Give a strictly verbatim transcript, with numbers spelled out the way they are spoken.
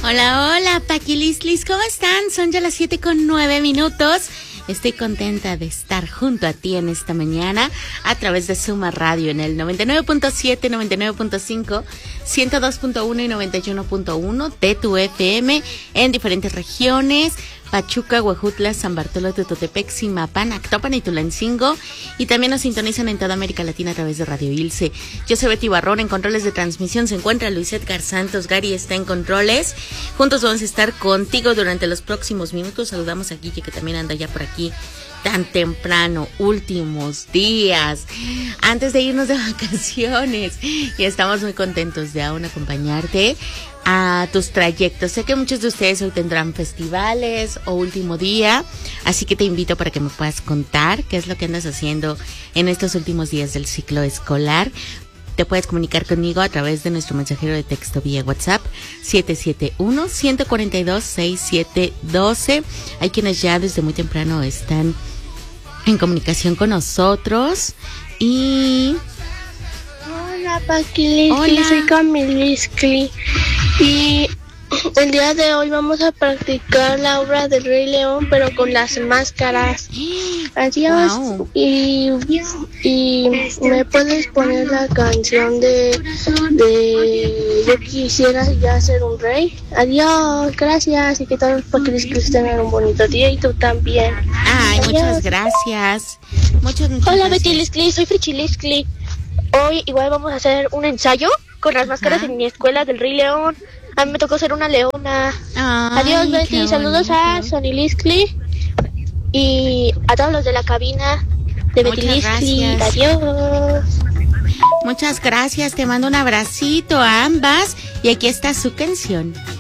Hola, hola, Paquilislis, ¿cómo están? Son ya las siete con nueve minutos. Estoy contenta de estar junto a ti en esta mañana a través de Suma Radio en el noventa y nueve punto siete, noventa y nueve punto cinco, ciento dos punto uno y noventa y uno punto uno de tu F M en diferentes regiones: Pachuca, Huejutla, San Bartolo, Tototepec, Zimapán, Actopan y Tulancingo. Y también nos sintonizan en toda América Latina a través de Radio Ilse. Yo soy Betty Barrón. En controles de transmisión se encuentra Luis Edgar Santos. Gary está en controles. Juntos vamos a estar contigo durante los próximos minutos. Saludamos a Guille, que también anda ya por aquí tan temprano, últimos días, antes de irnos de vacaciones. Y estamos muy contentos de aún acompañarte a tus trayectos. Sé que muchos de ustedes hoy tendrán festivales o último día, así que te invito para que me puedas contar qué es lo que andas haciendo en estos últimos días del ciclo escolar. Te puedes comunicar conmigo a través de nuestro mensajero de texto vía WhatsApp siete siete uno, uno cuatro dos, seis siete uno dos. Hay quienes ya desde muy temprano están en comunicación con nosotros. Y hola, Paquilisli, soy Camilisli y el día de hoy vamos a practicar la obra del Rey León, pero con las máscaras. Adiós. Wow. y, y me puedes poner la canción de, de Yo quisiera ya ser un rey. Adiós, gracias, y que todos los Paquilislis tengan un bonito día y tú también. Ay, adiós. Muchas gracias. Muchas, muchas Hola, gracias. Betty, soy Frichilisli. Hoy igual vamos a hacer un ensayo con las máscaras en mi escuela del Rey León. A mí me tocó ser una leona. Ay, adiós, Betty. Saludos a Sonny Liskley y a todos los de la cabina de Betty Liskley. Adiós. Muchas gracias. Te mando un abracito a ambas. Y aquí está su canción.